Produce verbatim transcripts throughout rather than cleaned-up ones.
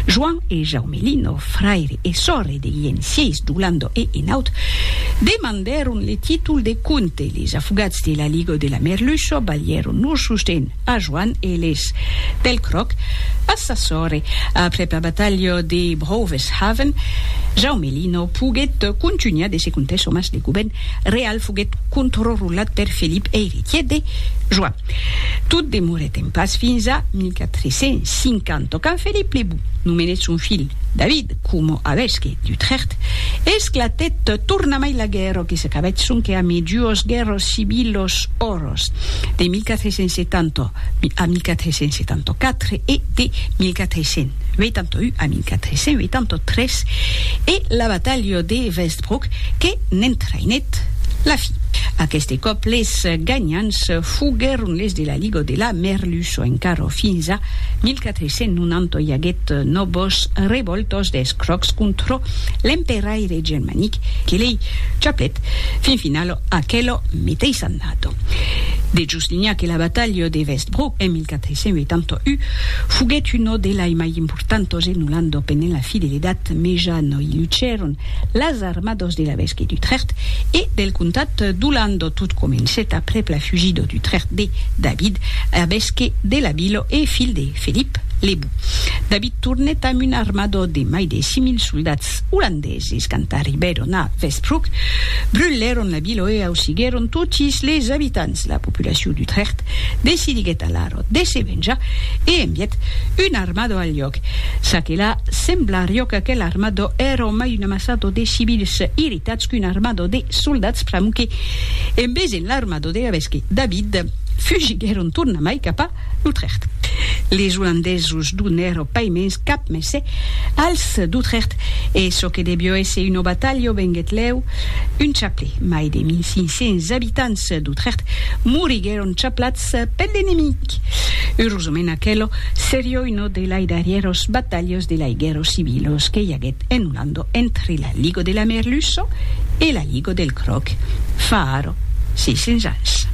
Joan e Jaumelino, fraire e sorre degli enciers d'Ulando e Enaut, demandaron le titoli de conte. Les afugats de la Liga de la Merluço balieron nur susten a Joan e les del Croc a sa sorre. Après la bataille de Broveshaven, Jaumelino poguet continuar de se conter somas de govern real foguet controlat per Felip e héritier de Joan. Tot demoret en pas fins a mil quatre-cents cinquanta, quand Felip le Bou nomenet son fill David como avesque d'Utrecht, esclatet tornamai la guerra que s'acabat sonque a medios guerros civilos oros de mil quatre-cents setanta a mil quatre-cents setanta-quatre et de mil quatre-cents vuitanta-un a mil quatre-cents vuitanta-tres et la bataille de Westbrook que n'entrainet la fi. Aquest cop les gagnants fugueron les de la Liga de la Merluço encara fins a mil quatre-cents noranta hi haguet novos revoltos dels crocs contra l'emperaire germanic que lei chaplet fin finalo aquello meteis annato. De Justigna que la battaglia de Westbrook en mil quatre-cents vuitanta-un fuguet uno de la mai importantos en Ulando penen la fidelidad mejano i luceron las armados de la vesque d'Utrecht e del comtat d'Ulando tot comencet après la fugida d'Utrecht de David a vesque de la Bilo e fill de Felip le Bou. David tornet amb un armado de mai de cinc mil soldats holandeses quand arriberon a Westbrook, brûleron la Bilo e ausigueron tots les habitants. La populació d'Utrecht decidiguet alaro de se venjar e enviet un armado al lloc. S'aquela semblario que aquel armado era mai un amassado de civils irritats qu'un armado de soldats pramuque. En vez en l'armado de avesque David fugigueron tornamai cap a Utrecht. Les holandesos donèron paiments cap messe als d'Utrecht e so que debió ésser una batalla venguet leu un chaple. Mai de mil cinc-cents habitants d'Utrecht morigueron chaplats per l'enemic. Heurosament aquello serio uno de las darrieros batallas de la guerra civilos que hi haguet en Ulando entre la Liga de la Merluço e la Liga del Croc fa aro seiscents anys.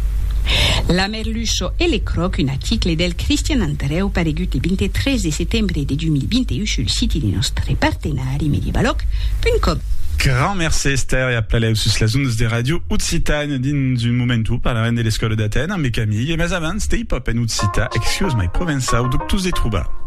La Merluço et les Crocs, un article del Christian Andreu paregut el vint-i-tres de setembre de deux mille vingt-et-un sur le site de nostre partenari medievaloc punt com. Grand merci Esther et a plaleus sus la zone de radio Utsitan dins un momentu par la reine de l'escola d'Athènes, mais Camille et mais avant, stay pop en Utsita, excuse my provençal, doctus de trouba.